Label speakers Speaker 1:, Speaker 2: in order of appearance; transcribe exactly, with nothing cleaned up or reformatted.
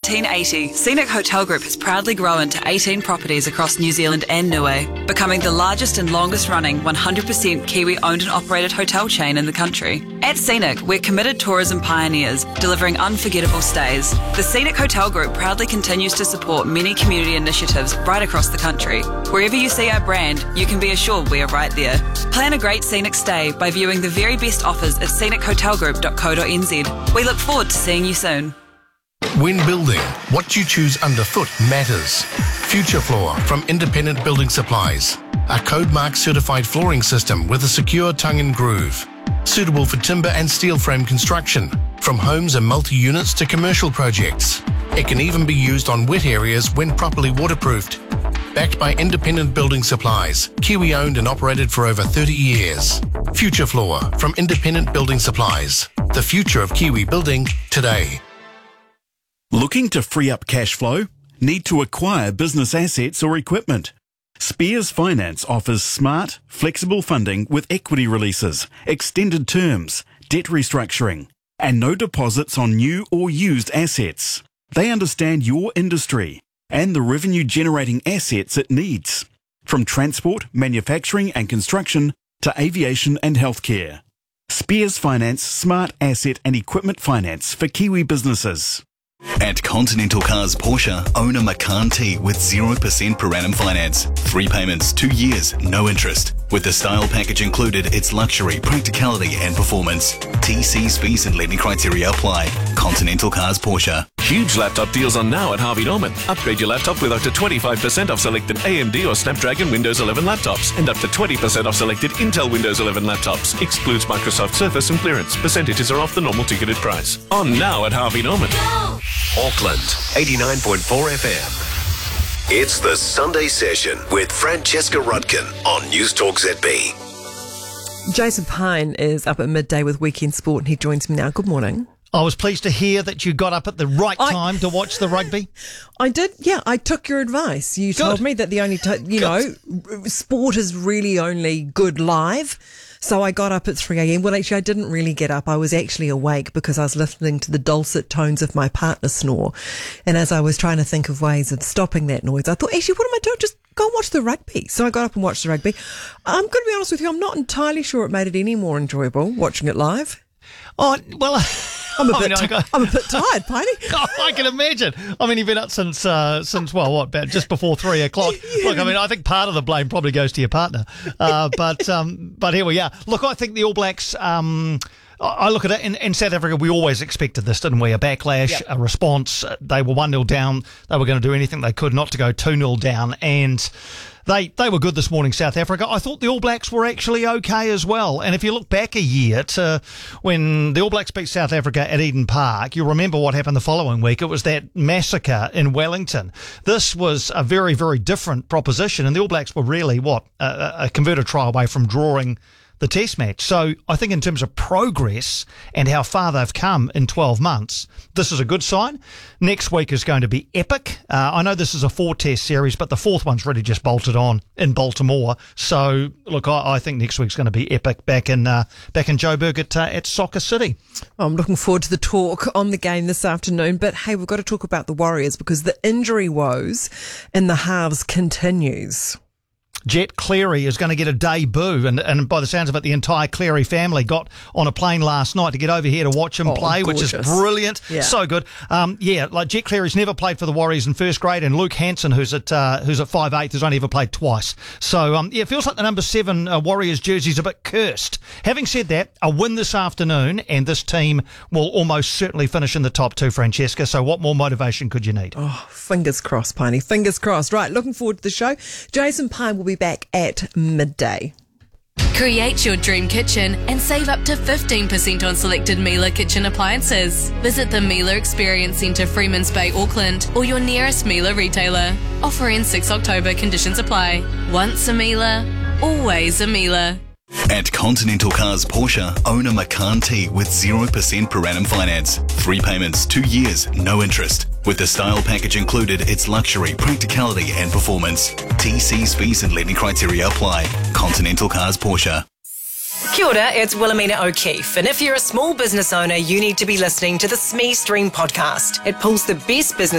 Speaker 1: nineteen eighty, Scenic Hotel Group has proudly grown to eighteen properties across New Zealand and Niue, becoming the largest and longest-running one hundred percent Kiwi-owned and operated hotel chain in the country. At Scenic, we're committed tourism pioneers, delivering unforgettable stays. The Scenic Hotel Group proudly continues to support many community initiatives right across the country. Wherever you see our brand, you can be assured we are right there. Plan a great scenic stay by viewing the very best offers at scenic hotel group dot co dot n z. We look forward to seeing you soon.
Speaker 2: When building, what you choose underfoot matters. Future Floor from Independent Building Supplies. A code mark certified flooring system with a secure tongue and groove. Suitable for timber and steel frame construction, from homes and multi-units to commercial projects. It can even be used on wet areas when properly waterproofed. Backed by Independent Building Supplies, Kiwi owned and operated for over thirty years. Future Floor from Independent Building Supplies. The future of Kiwi building today.
Speaker 3: Looking to free up cash flow? Need to acquire business assets or equipment? Spears Finance offers smart, flexible funding with equity releases, extended terms, debt restructuring, and no deposits on new or used assets. They understand your industry and the revenue-generating assets it needs, from transport, manufacturing and construction to aviation and healthcare. Spears Finance Smart Asset and Equipment Finance for Kiwi businesses.
Speaker 4: At Continental Cars Porsche, own a Macan T with zero percent per annum finance. Three payments, two years, no interest. With the style package included, it's luxury, practicality and performance. T Cs, fees and lending criteria apply. Continental Cars Porsche.
Speaker 5: Huge laptop deals on now at Harvey Norman. Upgrade your laptop with up to twenty-five percent off selected A M D or Snapdragon Windows eleven laptops and up to twenty percent off selected Intel Windows eleven laptops. Excludes Microsoft Surface and clearance. Percentages are off the normal ticketed price. On now at Harvey Norman.
Speaker 6: Auckland, eighty-nine point four F M. It's the Sunday Session with Francesca Rudkin on News Talk Z B.
Speaker 7: Jason Pine is up at midday with Weekend Sport and he joins me now. Good morning.
Speaker 8: I was pleased to hear that you got up at the right time I, to watch the rugby.
Speaker 7: I did, yeah. I took your advice. You good. told me that the only, t- you good. know, sport is really only good live. So I got up at three a.m. Well, actually, I didn't really get up. I was actually awake because I was listening to the dulcet tones of my partner snore. And as I was trying to think of ways of stopping that noise, I thought, actually, what am I doing? Just go and watch the rugby. So I got up and watched the rugby. I'm going to be honest with you, I'm not entirely sure it made it any more enjoyable watching it live.
Speaker 8: Oh, well,
Speaker 7: I'm a
Speaker 8: I
Speaker 7: bit,
Speaker 8: mean,
Speaker 7: t-
Speaker 8: got,
Speaker 7: I'm a bit tired, Piney.
Speaker 8: oh, I can imagine. I mean, you've been up since, uh, since well, what, about just before three o'clock. Yeah. Look, I mean, I think part of the blame probably goes to your partner. Uh, but, um, but here we are. Look, I think the All Blacks, um, I look at it, in, in South Africa, we always expected this, didn't we? A backlash, yep. a response. They were one nil down. They were going to do anything they could not to go two nil down. And They they were good this morning, South Africa. I thought the All Blacks were actually okay as well. And if you look back a year to when the All Blacks beat South Africa at Eden Park, you'll remember what happened the following week. It was that massacre in Wellington. This was a very, very different proposition. And the All Blacks were really, what, a, a converted try away from drawing the test match. So I think in terms of progress and how far they've come in twelve months, this is a good sign. Next week is going to be epic. Uh, I know this is a four-test series, but the fourth one's really just bolted on in Baltimore. So, look, I, I think next week's going to be epic back in uh, back in Joburg at, uh, at Soccer City.
Speaker 7: I'm looking forward to the talk on the game this afternoon. But, hey, we've got to talk about the Warriors because the injury woes in the halves continues.
Speaker 8: Jet Cleary is going to get a debut, and, and by the sounds of it, the entire Cleary family got on a plane last night to get over here to watch him oh, play, gorgeous. Which is brilliant. Yeah. So good. Um, yeah, like Jet Cleary's never played for the Warriors in first grade, and Luke Hanson, who's at uh, who's at five eight, has only ever played twice. So um, yeah, it feels like the number seven uh, Warriors jersey's a bit cursed. Having said that, a win this afternoon, and this team will almost certainly finish in the top two, Francesca. So what more motivation could you need?
Speaker 7: Oh, fingers crossed, Piney. Fingers crossed. Right, looking forward to the show. Jason Pine will be back at midday.
Speaker 9: Create your dream kitchen and save up to fifteen percent on selected Miele kitchen appliances. Visit the Miele Experience Centre, Freemans Bay, Auckland, or your nearest Miele retailer. Offer ends sixth October. Conditions apply. Once a Miele, always a Miele.
Speaker 4: At Continental Cars Porsche, own a Macan T with zero percent per annum finance. Three payments, two years, no interest. With the style package included, it's luxury, practicality and performance. T Cs, fees and lending criteria apply. Continental Cars Porsche.
Speaker 10: Kia ora, it's Wilhelmina O'Keefe, and if you're a small business owner, you need to be listening to the S M E Stream podcast. It pulls the best business